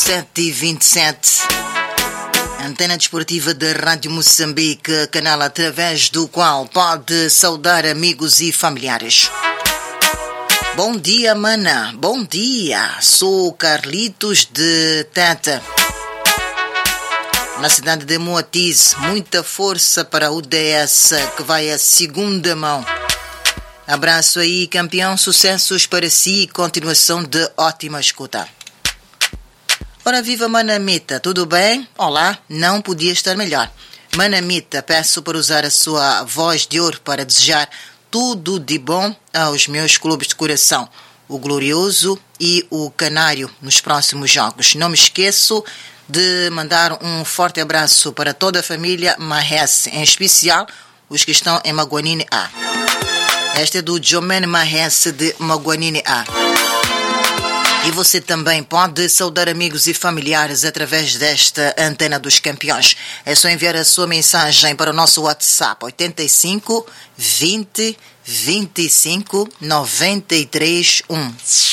7h27. Antena desportiva da Rádio Moçambique, canal através do qual pode saudar amigos e familiares. Bom dia, mana. Bom dia. Sou Carlitos de Teta, na cidade de Moatize. Muita força para o DS, que vai a segunda mão. Abraço aí, campeão. Sucessos para si e continuação de ótima escuta. Ora viva, Manamita, tudo bem? Olá, não podia estar melhor. Manamita, peço para usar a sua voz de ouro para desejar tudo de bom aos meus clubes de coração, o Glorioso e o Canário, nos próximos jogos. Não me esqueço de mandar um forte abraço para toda a família Mahes, em especial os que estão em Maguanine A. Este é do Jomene Mahes de Maguanine A. E você também pode saudar amigos e familiares através desta Antena dos Campeões. É só enviar a sua mensagem para o nosso WhatsApp 85 20 25 93 1.